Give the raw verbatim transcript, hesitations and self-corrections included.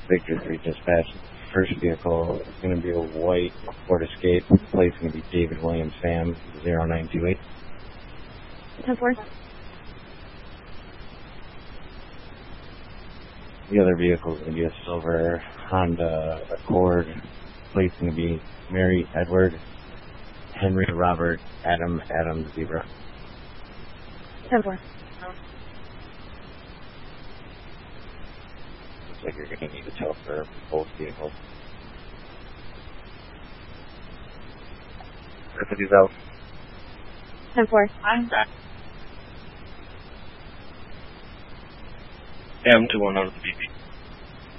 Victor three dispatch. First vehicle is going to be a white Ford Escape. Plate's going to be David Williams Sam zero nine two eight. ten four. The other vehicle is going to be a silver Honda Accord. Plate's going to be Mary Edward Henry Robert Adam Adam Zebra. ten four. Looks like you're going to need a tow for both vehicles. Fifty's out. ten four. I'm back. M two one out of the B P.